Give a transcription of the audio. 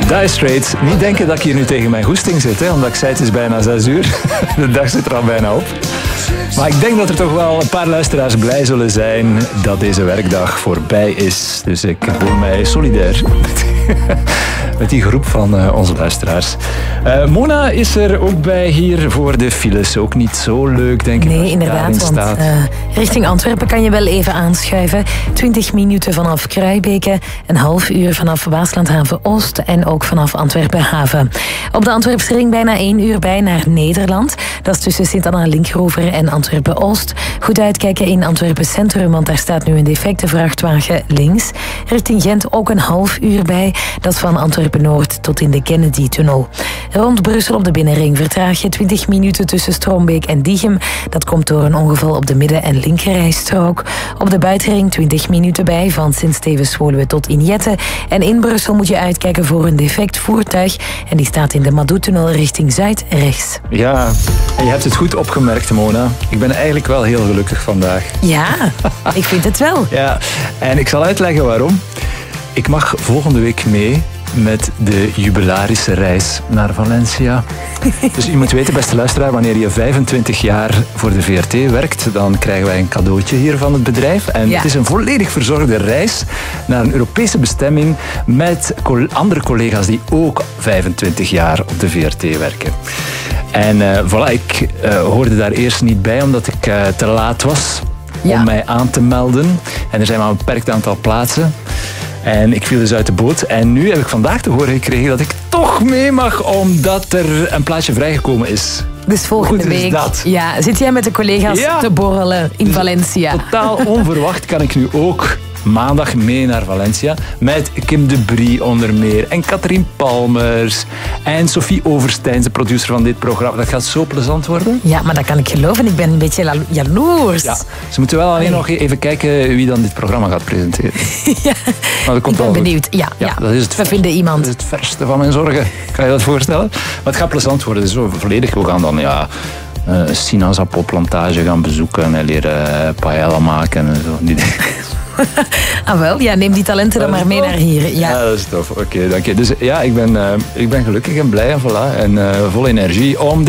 Dire Straits. Niet denken dat ik hier nu tegen mijn goesting zit, hè, omdat ik zei het is bijna 6 uur. De dag zit er al bijna op. Maar ik denk dat er toch wel een paar luisteraars blij zullen zijn dat deze werkdag voorbij is. Dus ik voel mij solidair met die groep van onze luisteraars. Mona is er ook bij hier voor de files. Ook niet zo leuk, denk ik. Nee, inderdaad. Want richting Antwerpen kan je wel even aanschuiven. 20 minuten vanaf Kruibeke, een half uur vanaf Waaslandhaven Oost en ook vanaf Antwerpen Haven. Op de Antwerpse ring bijna 1 uur bij naar Nederland. Dat is tussen Sint-Anna-Linkrover en Antwerpen Oost. Goed uitkijken in Antwerpen Centrum, want daar staat nu een defecte vrachtwagen links. Richting Gent ook een half uur bij. Dat is van Antwerpen Noord tot in de Kennedy-tunnel. Rond Brussel op de binnenring vertraag je 20 minuten tussen Stroombeek en Diegem. Dat komt door een ongeval op de midden- en linkerrijstrook. Op de buitenring 20 minuten bij van Sint-Stevens-Woluwe tot Injette. En in Brussel moet je uitkijken voor een defect voertuig. En die staat in de Madou-tunnel richting Zuid rechts. Ja, en je hebt het goed opgemerkt, Mona. Ik ben eigenlijk wel heel gelukkig vandaag. Ja, ik vind het wel. Ja, en ik zal uitleggen waarom. Ik mag volgende week mee met de jubilarische reis naar Valencia. Dus je moet weten, beste luisteraar, wanneer je 25 jaar voor de VRT werkt, dan krijgen wij een cadeautje hier van het bedrijf. En het is een volledig verzorgde reis naar een Europese bestemming met andere collega's die ook 25 jaar op de VRT werken. En voilà, ik hoorde daar eerst niet bij, omdat ik te laat was om mij aan te melden. En er zijn maar een beperkt aantal plaatsen. En ik viel dus uit de boot. En nu heb ik vandaag te horen gekregen dat ik toch mee mag, omdat er een plaatsje vrijgekomen is. Dus volgende week zit jij met de collega's te borrelen in Valencia. Totaal onverwacht kan ik nu ook maandag mee naar Valencia. Met Kim de Brie onder meer. En Katrien Palmers. En Sophie Oversteins, de producer van dit programma. Dat gaat zo plezant worden. Ja, maar dat kan ik geloven. Ik ben een beetje jaloers. Ja, ze moeten wel alleen nog even kijken wie dan dit programma gaat presenteren. Ja, maar dat komt ik ben benieuwd. Ja. Dat is het we vinden iemand. Dat is het verste van mijn zorgen. Kan je dat voorstellen? Maar het gaat plezant worden. Zo volledig. We gaan dan sinaasappelplantage gaan bezoeken en leren paella maken en zo. Ah wel, neem die talenten dan maar mee naar hier. Ja, dat is tof. Oké, dank je. Dus ja, ik ben gelukkig en blij en voilà. En vol energie om